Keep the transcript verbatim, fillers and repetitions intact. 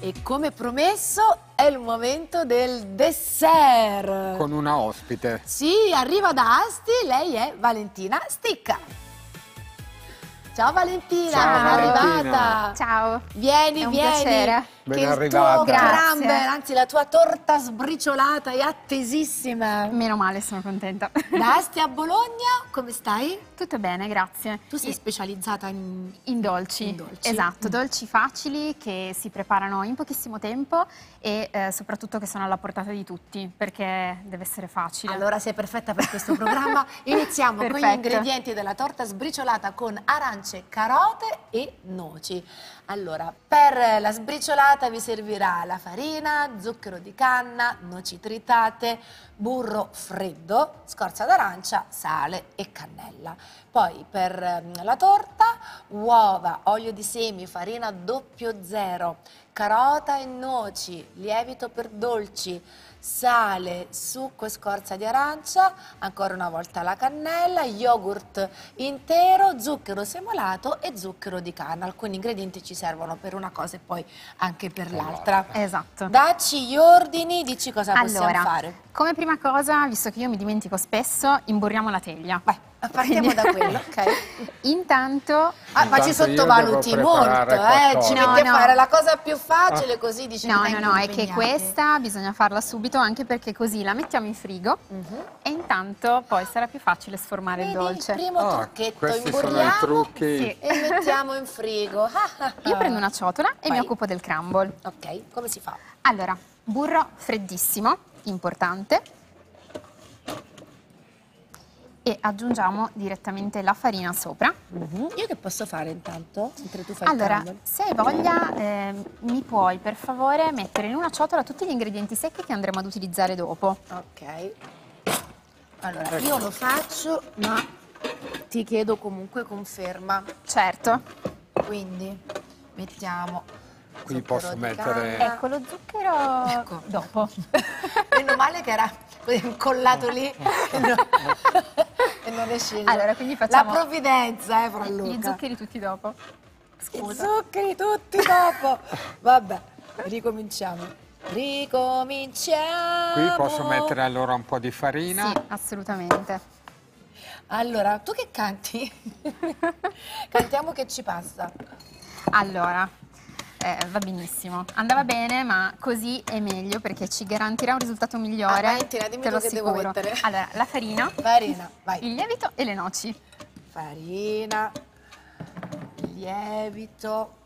E come promesso è il momento del dessert. Con una ospite. Sì, arriva da Asti, lei è Valentina Sticca. Ciao Valentina, Ciao, ben Valentina. arrivata. Ciao. Vieni, È un vieni. piacere. Che Ben il arrivata. tuo Grazie. crumble, anzi la tua torta sbriciolata è attesissima. Meno male, sono contenta. Da Asti a Bologna, come stai? Tutto bene, grazie. Tu sei I- specializzata in... in dolci. in dolci. Esatto, Mm. dolci facili che si preparano in pochissimo tempo e eh, soprattutto che sono alla portata di tutti, perché deve essere facile. Allora sei perfetta per questo programma. Iniziamo con gli Perfetto. ingredienti della torta sbriciolata con arance, carote e noci. Allora, per la sbriciolata vi servirà la farina, zucchero di canna, noci tritate, burro freddo, scorza d'arancia, sale e cannella. Poi per ehm, la torta, uova, olio di semi, farina doppio zero, carota e noci, lievito per dolci, sale, succo e scorza di arancia, ancora una volta la cannella, yogurt intero, zucchero semolato e zucchero di canna. Alcuni ingredienti ci servono per una cosa e poi anche per l'altra. Esatto. Dacci gli ordini, dici cosa possiamo Allora, fare. come prima cosa, visto che io mi dimentico spesso, imburriamo la teglia. Vai, partiamo Quindi- da quello, ok? Intanto, Ah, ma ci Intanto io sottovaluti devo molto, preparare eh? qualcosa. Ci No, metti a no. fare la cosa più facile, così dici no, mi no, tengo no, è che impegnati. questa bisogna farla subito, anche perché così la mettiamo in frigo Mhm. e intanto poi sarà più facile sformare Vedi, il dolce. il primo Ah, trucchetto, questi sono i imburriamo trucchi. Sì. e mettiamo in frigo. Ah, ah, Io ah. prendo una ciotola e Vai. mi occupo del crumble. Ok, come si fa? Allora, burro freddissimo, importante. E aggiungiamo direttamente la farina sopra. Io che posso fare intanto? Mentre tu fai Allora, il crumble? se hai voglia, eh, mi puoi per favore mettere in una ciotola tutti gli ingredienti secchi che andremo ad utilizzare dopo. Ok. Allora, io lo faccio, ma ti chiedo comunque conferma. Certo. Quindi mettiamo Qui zucchero posso di mettere- canna. Ecco, lo zucchero Ecco. dopo. Meno male che era così incollato lì e non, e non è sceso. Allora, quindi facciamo- La provvidenza, eh, fra Gli Luca. zuccheri tutti dopo. I Scusa. zuccheri tutti dopo. Vabbè, ricominciamo. Ricominciamo. Qui posso mettere allora un po' di farina. Sì, assolutamente. Allora, tu che canti? Cantiamo che ci passa. Allora, eh, va benissimo. Andava bene, ma così è meglio perché ci garantirà un risultato migliore. Ah, Valentina, dimmi te lo tu che devo assicuro. mettere. Allora, la farina, Farina, vai. il lievito e le noci. Farina, lievito